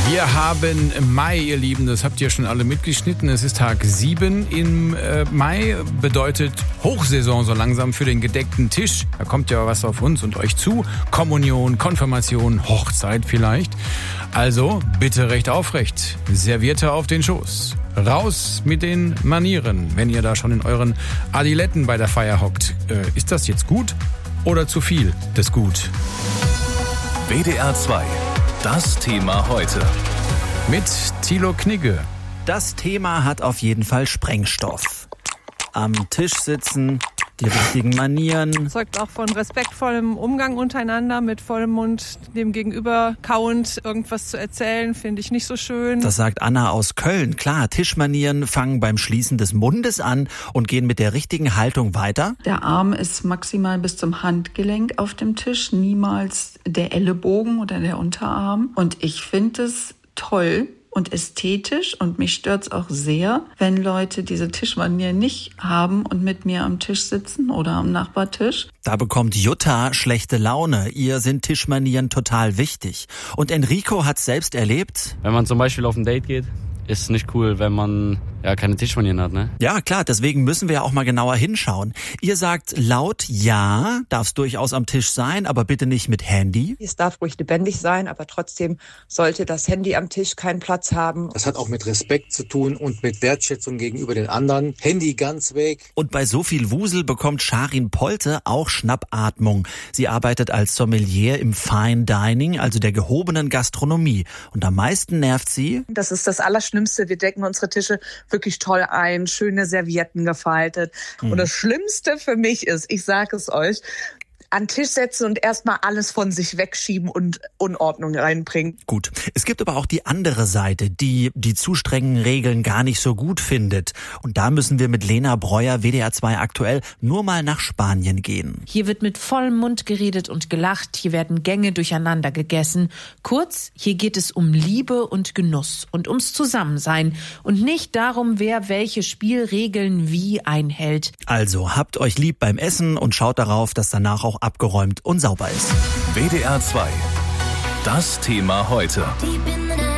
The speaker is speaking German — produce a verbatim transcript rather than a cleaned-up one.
Wir haben Mai, ihr Lieben, das habt ihr schon alle mitgeschnitten. Es ist Tag sieben im äh, Mai, bedeutet Hochsaison so langsam für den gedeckten Tisch. Da kommt ja was auf uns und euch zu. Kommunion, Konfirmation, Hochzeit vielleicht. Also bitte recht aufrecht, Serviette auf den Schoß. Raus mit den Manieren, wenn ihr da schon in euren Adiletten bei der Feier hockt. Äh, ist das jetzt gut oder zu viel des Gut? W D R zwei. Das Thema heute. Mit Thilo Knigge. Das Thema hat auf jeden Fall Sprengstoff. Am Tisch sitzen, die richtigen Manieren. Zeugt auch von respektvollem Umgang untereinander, mit vollem Mund dem Gegenüber kauend irgendwas zu erzählen, finde ich nicht so schön. Das sagt Anna aus Köln. Klar, Tischmanieren fangen beim Schließen des Mundes an und gehen mit der richtigen Haltung weiter. Der Arm ist maximal bis zum Handgelenk auf dem Tisch, niemals der Ellenbogen oder der Unterarm. Und ich finde es toll und ästhetisch, und mich stört's auch sehr, wenn Leute diese Tischmanieren nicht haben und mit mir am Tisch sitzen oder am Nachbartisch. Da bekommt Jutta schlechte Laune. Ihr sind Tischmanieren total wichtig. Und Enrico hat's selbst erlebt. Wenn man zum Beispiel auf ein Date geht, ist es nicht cool, wenn man ja keine Tischmanieren hat, ne? Ja, klar, deswegen müssen wir ja auch mal genauer hinschauen. Ihr sagt laut, ja, darf's durchaus am Tisch sein, aber bitte nicht mit Handy. Es darf ruhig lebendig sein, aber trotzdem sollte das Handy am Tisch keinen Platz haben. Das hat auch mit Respekt zu tun und mit Wertschätzung gegenüber den anderen. Handy ganz weg. Und bei so viel Wusel bekommt Sharin Polte auch Schnappatmung. Sie arbeitet als Sommelier im Fine Dining, also der gehobenen Gastronomie. Und am meisten nervt sie: Das ist das Allerschlimmste. Wir decken unsere Tische wirklich toll ein, schöne Servietten gefaltet. Mhm. Und das Schlimmste für mich ist, ich sage es euch, an den Tisch setzen und erstmal alles von sich wegschieben und Unordnung reinbringen. Gut. Es gibt aber auch die andere Seite, die die zu strengen Regeln gar nicht so gut findet. Und da müssen wir mit Lena Breuer, W D R zwei aktuell, nur mal nach Spanien gehen. Hier wird mit vollem Mund geredet und gelacht. Hier werden Gänge durcheinander gegessen. Kurz, hier geht es um Liebe und Genuss und ums Zusammensein und nicht darum, wer welche Spielregeln wie einhält. Also habt euch lieb beim Essen und schaut darauf, dass danach auch abgeräumt und sauber ist. W D R zwei. Das Thema heute.